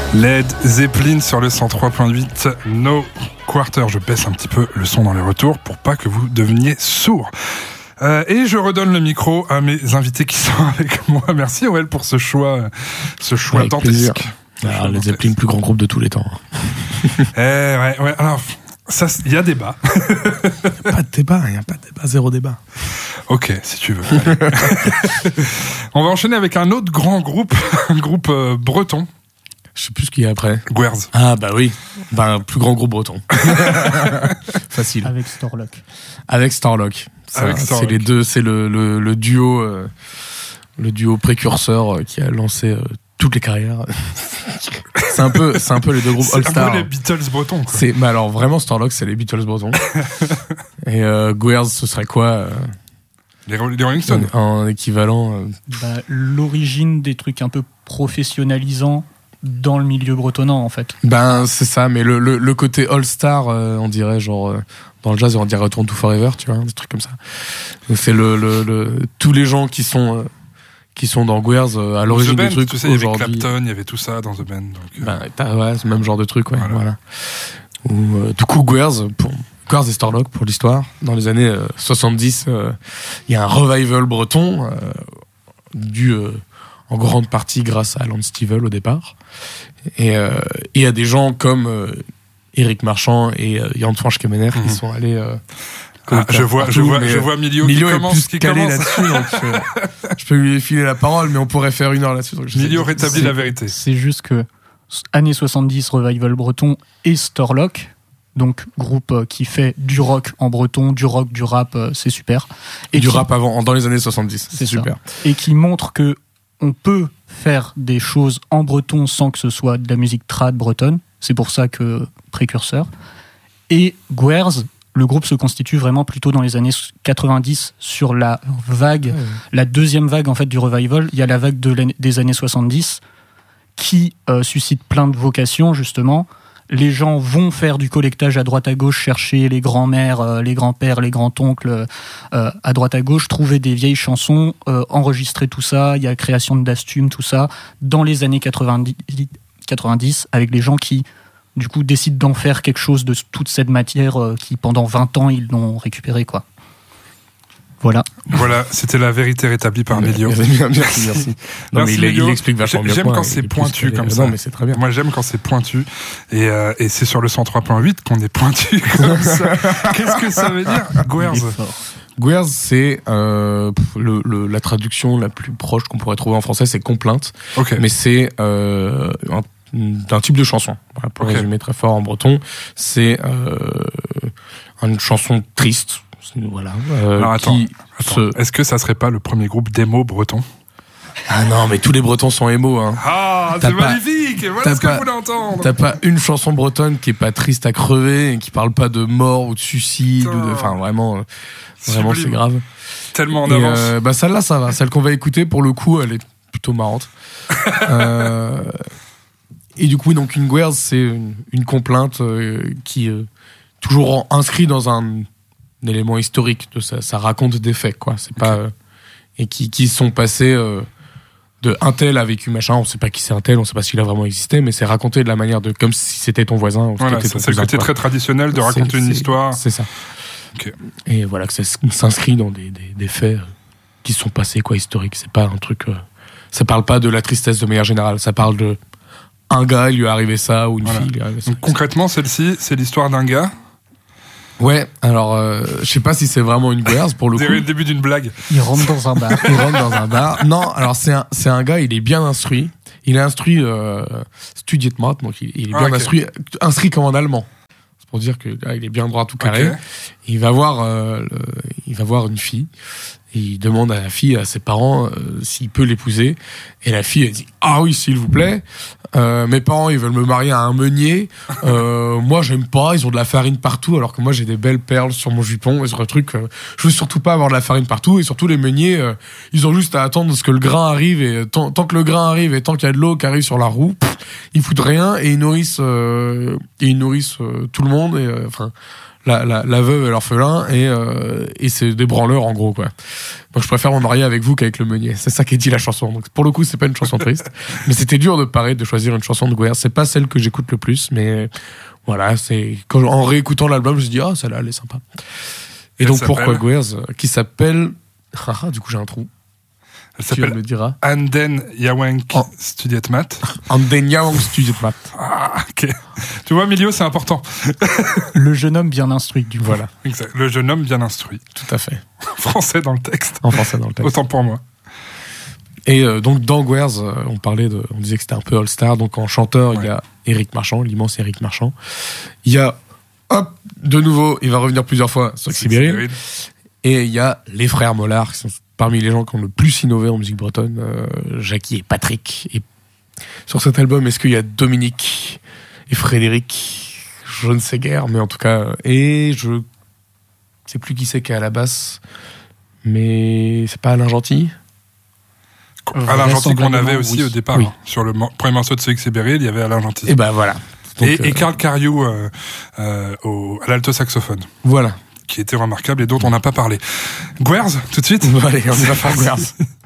Led Zeppelin sur le 103.8 No Quarter. Je baisse un petit peu le son dans les retours pour pas que vous deveniez sourds. Et je redonne le micro à mes invités qui sont avec moi. Merci Aurel pour ce choix dantesque. Alors, Led Zeppelin, plus grand groupe de tous les temps. Ouais. Alors, ça, il y a débat. Il n'y a pas de débat, zéro débat. Ok, si tu veux. On va enchaîner avec un autre grand groupe, un groupe breton. Je sais plus ce qu'il y a après. Gwerz. Ah bah oui, plus grand groupe breton. Facile. Avec Starlock. C'est les deux, c'est le duo, précurseur qui a lancé toutes les carrières. c'est un peu les deux groupes All-Star. C'est un peu les Beatles bretons. Quoi. Alors vraiment Starlock, c'est les Beatles bretons. Et Gwerz, ce serait quoi les Rolling Stones. Un équivalent. L'origine des trucs un peu professionnalisants dans le milieu bretonnant en fait. C'est ça, mais le côté All-Star, on dirait genre dans le jazz on dirait Return to Forever, tu vois, des trucs comme ça. Donc c'est tous les gens qui sont dans Gwerz à l'origine du truc. Tu sais, il y avait Clapton, il y avait tout ça dans The Band. Donc, c'est le même genre de truc, ouais. Voilà. Du coup Gwerz et Starlock pour l'histoire. Dans les années 70, il y a un revival breton dû en grande partie grâce à Alan Stivell au départ. Et il y a des gens comme Éric Marchand et Jan Fransch Kemener qui sont allés... je vois Milio qui commence. Là-dessus, donc je peux lui filer la parole, mais on pourrait faire 1 heure là-dessus. Milio rétablit la vérité. C'est juste que années 70, revival breton et Starlock, donc groupe qui fait du rock en breton, du rock, du rap, c'est super. Et du rap dans les années 70, c'est super. Et qui montre que on peut faire des choses en breton sans que ce soit de la musique trad bretonne. C'est pour ça que précurseur. Et Gwerz, le groupe se constitue vraiment plutôt dans les années 90 sur la vague, la deuxième vague en fait du revival. Il y a la vague des années 70 qui suscite plein de vocations justement. Les gens vont faire du collectage à droite à gauche, chercher les grands-mères, les grands-pères, les grands-oncles à droite à gauche, trouver des vieilles chansons, enregistrer tout ça. Il y a création de dastumes, tout ça, dans les années 90 avec les gens qui, du coup, décident d'en faire quelque chose de toute cette matière qui, pendant 20 ans, ils l'ont récupéré, quoi. Voilà, c'était la vérité rétablie par Milio. Merci. Non, mais il explique vachement bien. J'aime quand c'est pointu comme ça. Non, mais c'est très bien. Moi, j'aime quand c'est pointu. Et c'est sur le 103.8 qu'on est pointu comme ça. Qu'est-ce que ça veut dire, Gwerz? Gwerz, c'est la traduction la plus proche qu'on pourrait trouver en français, c'est complainte. Okay. Mais c'est d'un type de chanson. Voilà, pour résumer très fort en breton, c'est une chanson triste. Voilà. Alors attends. Est-ce que ça serait pas le premier groupe d'émo breton? Ah non, mais tous les Bretons sont émo. Hein. Ah, c'est magnifique. Voilà ce que vous voulez entendre. T'as pas une chanson bretonne qui est pas triste à crever et qui parle pas de mort ou de suicide ou de. Enfin, vraiment, c'est grave. Tellement en avance. Celle-là, ça va. Celle qu'on va écouter, pour le coup, elle est plutôt marrante. Et du coup, donc une Gwerz, c'est une complainte qui toujours inscrit dans un élément historique. Ça raconte des faits, quoi. C'est pas et qui sont passés de un tel a vécu machin. On sait pas qui c'est un tel, on sait pas s'il a vraiment existé, mais c'est raconté de la manière de comme si c'était ton voisin. Voilà, c'est le côté très traditionnel de raconter une histoire. C'est ça. Okay. Et voilà, que ça s'inscrit dans des faits qui sont passés, quoi, historiques. C'est pas un truc. Ça parle pas de la tristesse de manière générale. Ça parle de un gars, il lui est arrivé ça, ou une fille, il lui est arrivé ça. Donc, concrètement, celle-ci, c'est l'histoire d'un gars. Ouais, alors je sais pas si c'est vraiment une Gwerz pour le coup. Le début d'une blague. Il rentre dans un bar. Non, alors c'est un gars, il est bien instruit. Il est instruit studietmat, donc il est bien instruit comme en allemand. C'est pour dire que là, il est bien droit tout carré. Okay. Il va voir une fille. Et il demande à la fille, à ses parents, s'il peut l'épouser. Et la fille, elle dit « Ah oui, s'il vous plaît. Mes parents, ils veulent me marier à un meunier. Moi, j'aime pas. Ils ont de la farine partout, alors que moi, j'ai des belles perles sur mon jupon. Et sur un truc, je veux surtout pas avoir de la farine partout. Et surtout, les meuniers, ils ont juste à attendre ce que le grain arrive. Et tant que le grain arrive et tant qu'il y a de l'eau qui arrive sur la roue, ils foutent rien. Et ils nourrissent tout le monde. Et la veuve et l'orphelin, et c'est des branleurs en gros, quoi. Donc je préfère me marier avec vous qu'avec le meunier. C'est ça qu'est dit la chanson. Donc pour le coup, c'est pas une chanson triste, mais c'était dur de choisir une chanson de Gweers. C'est pas celle que j'écoute le plus, mais voilà, c'est en réécoutant l'album, je me dis celle-là elle est sympa. Et donc pourquoi Gweers, qui s'appelle du coup j'ai un trou. Elle s'appelle Anden Yawank Studiet Mat. Anden Yawank Studiet Mat. Ah, ok. Tu vois, Emilio, c'est important. Le jeune homme bien instruit, du coup. Voilà. Exact. Le jeune homme bien instruit. Tout à fait. Français dans le texte. En français dans le texte. Autant pour moi. Et donc, dans Gweers, on disait que c'était un peu all-star. Donc, en chanteur, il y a Éric Marchand, l'immense Éric Marchand. Il y a, de nouveau, il va revenir plusieurs fois, Soxy Beryl. Et il y a les frères Mollard, qui sont parmi les gens qui ont le plus innové en musique bretonne, Jackie et Patrick. Et sur cet album, est-ce qu'il y a Dominique et Frédéric? Je ne sais guère, mais en tout cas, et je sais plus qui c'est qui est à la basse, mais c'est pas Alain Gentil? Alain Gentil qu'on avait aussi au départ. Oui. Sur le premier morceau de Soxy Beryl, il y avait Alain Gentil. Et ben voilà. Donc, et Karl Cariou à l'alto saxophone. Voilà. Qui était remarquable et dont on n'a pas parlé. Gweers, tout de suite. Allez, on va faire Gweers.